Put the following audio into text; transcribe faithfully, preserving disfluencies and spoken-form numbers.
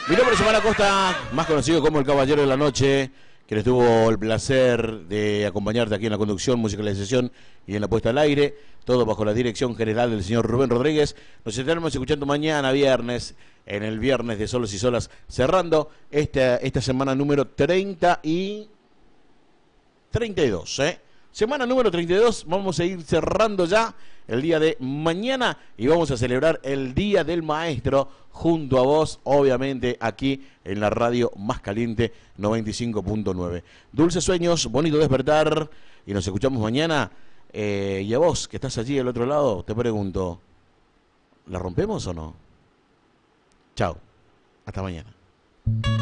Mi nombre es Omar Acosta, más conocido como el Caballero de la Noche, que les tuvo el placer de acompañarte aquí en la conducción, musicalización y en la puesta al aire, todo bajo la dirección general del señor Rubén Rodríguez. Nos estaremos escuchando mañana viernes, en el viernes de Solos y Solas, cerrando esta, esta semana número treinta y treinta y dos, ¿eh? Semana número treinta y dos, vamos a ir cerrando ya el día de mañana y vamos a celebrar el Día del Maestro junto a vos, obviamente, aquí en la radio más caliente noventa y cinco punto nueve. Dulces sueños, bonito despertar y nos escuchamos mañana. Eh, y a vos, que estás allí al otro lado, te pregunto, ¿la rompemos o no? Chao, hasta mañana.